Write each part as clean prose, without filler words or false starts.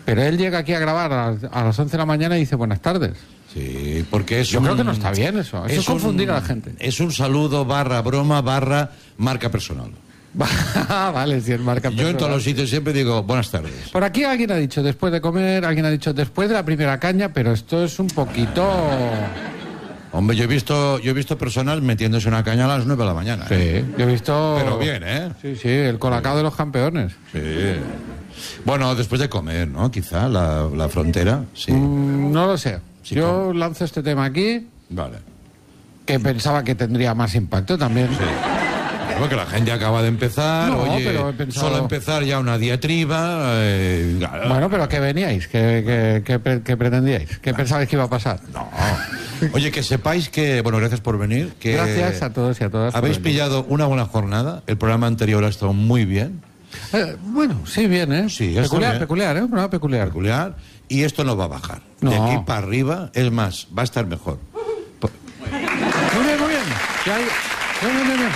Pero él llega aquí a grabar a las 11 de la mañana y dice buenas tardes. Sí, porque es Yo creo que no está bien eso. Eso es confundir a la gente. Es un saludo / broma / marca personal. Vale, si es marca personal. Yo en todos los sitios siempre digo buenas tardes. Por aquí alguien ha dicho después de comer, alguien ha dicho después de la primera caña, pero esto es un poquito... Hombre, yo he visto personas metiéndose una caña a las 9 de la mañana. Sí, yo he visto... Pero bien, ¿eh? Sí, el colacao de los campeones. Sí. Bueno, después de comer, ¿no? Quizá la frontera, sí. No lo sé. Sí, yo lanzo este tema aquí, Vale. que pensaba que tendría más impacto también. Sí. Porque la gente acaba de empezar, No, oye, pero he pensado... solo empezar ya una diatriba... Bueno, pero ¿a qué veníais? ¿Qué pretendíais? ¿Qué pensabais que iba a pasar? No. Oye, que sepáis que... Bueno, gracias por venir. Que Gracias a todos y a todas. habéis pillado una buena jornada. El programa anterior ha estado muy bien. Bueno, sí, bien, ¿eh? Sí, está peculiar, bien. peculiar, ¿eh? Un programa peculiar. Peculiar. Y esto no va a bajar. No. De aquí para arriba, es más, va a estar mejor. Muy bien, muy bien. Bien.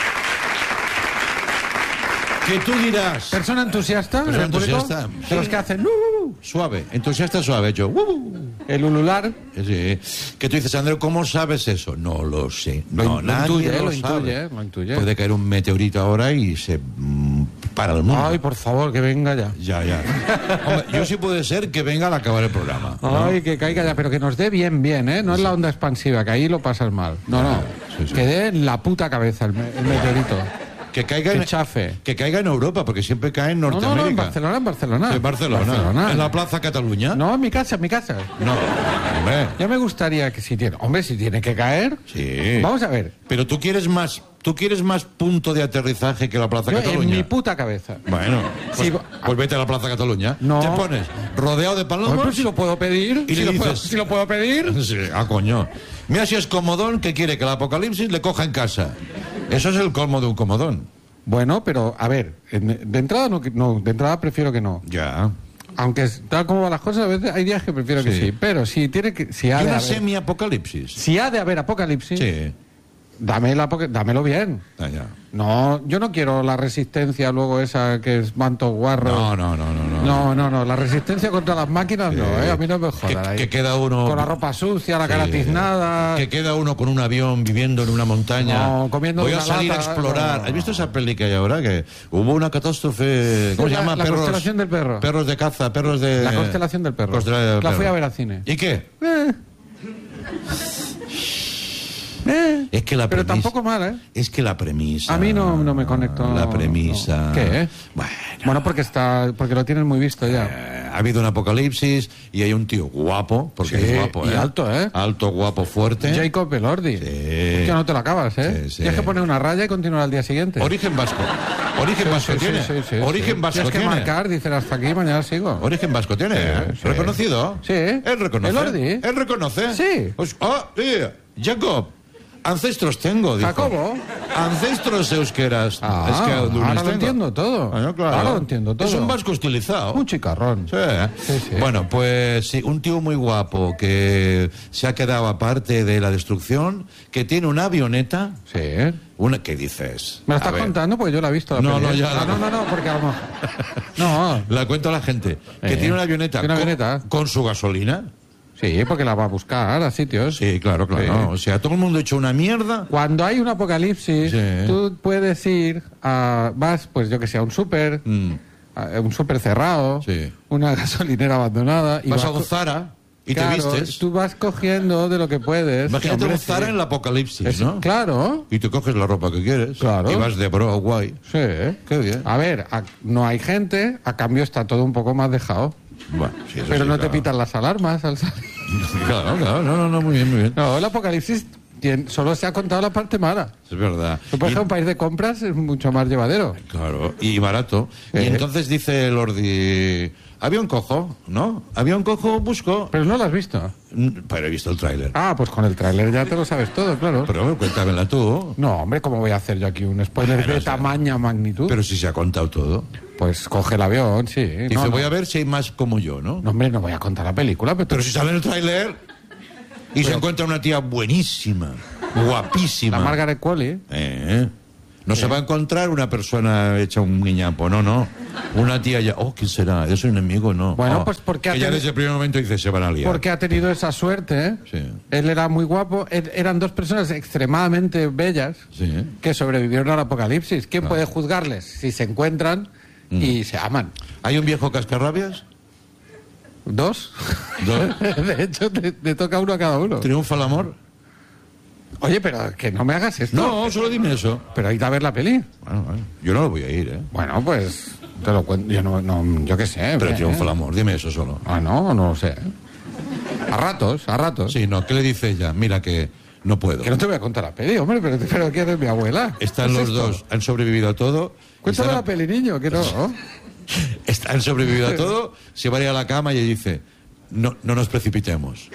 Que tú dirás... Persona entusiasta. Persona en el público, entusiasta, de los sí. que hacen... Suave, entusiasta suave. Yo... el ulular. Sí. Que tú dices, Andreu, ¿cómo sabes eso? No lo sé. Lo Nadie lo intuye, sabe. lo intuye. Puede caer un meteorito ahora y se para el mundo. Ay, por favor, que venga ya. Ya. Hombre, yo sí puede ser que venga al acabar el programa, ¿no? Ay, que caiga ya, pero que nos dé bien, ¿eh? No es la onda expansiva, que ahí lo pasas mal. No. Sí. Que dé en la puta cabeza el meteorito. Que caiga Que chafe. Que caiga en Europa, porque siempre cae en Norteamérica. No, en Barcelona. En Barcelona. En la Plaza Cataluña. No, en mi casa. No, hombre. Ya me gustaría que si tiene que caer. Sí. Vamos a ver. Pero tú quieres más punto de aterrizaje que la Plaza Yo, Cataluña. en mi puta cabeza. Bueno, Sí, pues vete a la Plaza Cataluña. No. Te pones rodeado de palomas. Pero si lo puedo pedir. Y si le lo puedo- dices- si lo puedo pedir. Sí, coño. Mira si es comodón que quiere que el apocalipsis le coja en casa. Eso es el colmo de un comodón. Bueno, pero a ver, de entrada de entrada prefiero que no. Ya. Aunque tal como van las cosas, a veces hay días que prefiero que Sí. sí. Pero si Y ha de una haber, semi-apocalipsis. si ha de haber apocalipsis, Sí. dámelo bien. Ah, ya. No, yo no quiero la resistencia luego esa que es manto guarro. No, la resistencia contra las máquinas no, a mí no me jodan. ahí. Que queda uno... Con la ropa sucia, la cara Sí. tiznada. Que queda uno con un avión viviendo en una montaña. No, comiendo Voy a una salir lata, a explorar. no. ¿Has visto esa peli que hay ahora? Que hubo una catástrofe... ¿Cómo se llama? La constelación del perro. Perros de caza, perros de... La constelación del perro. Constelación del La fui perro. a ver al cine. ¿Y qué? Es que Pero tampoco mal, ¿eh? Es que la premisa... A mí no me conecto. La premisa... no. ¿Qué? Bueno, Porque lo tienes muy visto ya. ha habido un apocalipsis y hay un tío guapo, porque Sí, es guapo, y alto, ¿eh? Alto, guapo, fuerte. Jacob Elordi. Sí. Que no te lo acabas, ¿eh? Sí, sí. Tienes que poner una raya y continuar al día siguiente. Origen vasco. Origen vasco tiene. Origen vasco Tienes que tiene. marcar, dicen hasta aquí, mañana sigo. Origen vasco tiene. Sí. ¿Reconocido? Sí. Él reconoce. Elordi. Él reconoce. Sí. Sí. Jacob. Ancestros tengo, dijo. Jacobo. Ancestros euskeras. Ahora lo tengo. entiendo todo. Bueno, claro. Ahora lo entiendo todo. Es un vasco estilizado. Un chicarrón. Sí. Sí. Bueno, pues sí, un tío muy guapo que se ha quedado aparte de la destrucción, que tiene una avioneta. Sí. ¿Qué dices? ¿Me lo A estás ver, contando? Porque yo la he visto. La No, peli, no, ¿eh? ya la- No, porque a lo mejor... No. La cuento a la gente. Que tiene una avioneta, Tiene una avioneta. con su gasolina. Sí, porque la va a buscar a sitios. Sí, claro. Sí. O sea, todo el mundo ha hecho una mierda. Cuando hay un apocalipsis, Sí. tú puedes ir vas, pues yo que sé, a un súper, a un súper cerrado, Sí. una gasolinera abandonada. Vas a co- un Zara y Claro, te vistes. tú vas cogiendo de lo que puedes. Imagínate Hombre, un Zara sí. en el apocalipsis, Es- ¿no? Claro, Y te coges la ropa que quieres. Claro. Y vas de bro guay. sí. Qué bien. A ver, no hay gente, a cambio está todo un poco más dejado. Bueno, sí, eso Pero sí, no te claro. pitan las alarmas al salir. Claro. No, muy bien. No, el apocalipsis solo se ha contado la parte mala. Es verdad. Tú, por Y- ejemplo, un país de compras es mucho más llevadero. Claro, y barato. Sí. Y entonces dice Lordi, avión cojo, ¿no? Avión cojo, busco. Pero no lo has visto. Pero he visto el tráiler. Ah, pues con el tráiler ya te lo sabes todo, claro. Pero cuéntamela tú. No, hombre, ¿cómo voy a hacer yo aquí un spoiler Bueno, de o sea, tamaña magnitud? Pero si se ha contado todo. Pues coge el avión, sí. Dice, No, voy a ver si hay más como yo, ¿no? No, hombre, no voy a contar la película, pero Pero si sale en el tráiler y se encuentra una tía buenísima, la guapísima. Margaret Qualley. Eh, No se va a encontrar una persona hecha un guiñapo, no. Una tía ya, ¿quién será? ¿Es un enemigo? No. Bueno, pues porque... Ella desde el primer momento dice, se van a liar. Porque ha tenido esa suerte, ¿eh? Sí. Él era muy guapo, eran dos personas extremadamente bellas que sobrevivieron al apocalipsis. ¿Quién puede juzgarles si se encuentran y se aman? ¿Hay un viejo cascarrabias? ¿Dos? De hecho, te toca uno a cada uno. ¿Triunfa el amor? Oye, pero que no me hagas esto. No, solo dime eso. Pero hay que ver la peli. Bueno, yo no lo voy a ir, ¿eh? Bueno, pues te lo cuento. Yo qué sé. Pero triunfa el amor, dime eso solo. No lo sé. A ratos. Sí, no, ¿qué le dice ella? Mira que no puedo. Que no te voy a contar la peli, hombre, pero ¿quién es mi abuela? Están los dos, han sobrevivido a todo. Cuéntame la peli, niño, que no. Han sobrevivido a todo, se va a ir a la cama y dice, no nos precipitemos.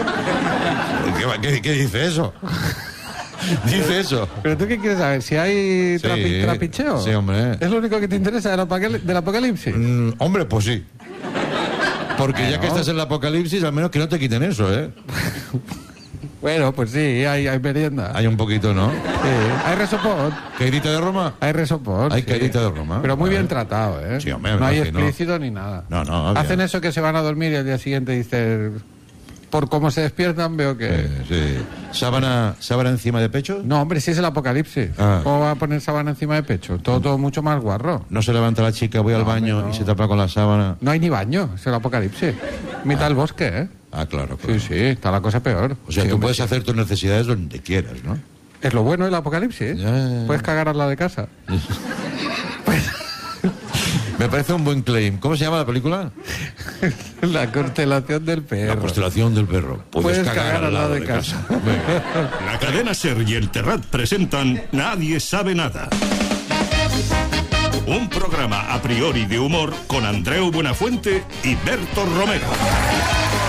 ¿Qué dice eso? Dice eso. ¿Pero tú qué quieres saber? ¿Si hay trapicheo? Sí, hombre. ¿Es lo único que te interesa del apocalipsis? Hombre, pues sí. Porque ya que estás en el apocalipsis, al menos que no te quiten eso, ¿eh? Bueno, pues sí, hay merienda. Hay un poquito, ¿no? Sí, hay resopón. ¿Caidita de Roma? Hay resopón. Hay caidita de Roma. Pero muy bien tratado, ¿eh? Sí, hombre, no hay explícito ni nada. No. Hacen eso que se van a dormir y al día siguiente dicen... Por cómo se despiertan veo que... Sí. ¿Sábana encima de pecho? No, hombre, si es el apocalipsis. ¿Cómo va a poner sábana encima de pecho? Todo mucho más guarro. No se levanta la chica, voy al baño y se tapa con la sábana. No hay ni baño, es el apocalipsis. Mitad del bosque, ¿eh? Claro. Sí, está la cosa peor. O sea, tú puedes hacer tus necesidades donde quieras, ¿no? Es lo bueno del apocalipsis. Ya. Puedes cagar a la de casa. Me parece un buen claim. ¿Cómo se llama la película? La constelación del perro. La constelación del perro. Puedes cagar al lado de casa. La cadena SER y el Terrat presentan Nadie sabe nada. Un programa a priori de humor con Andreu Buenafuente y Berto Romero.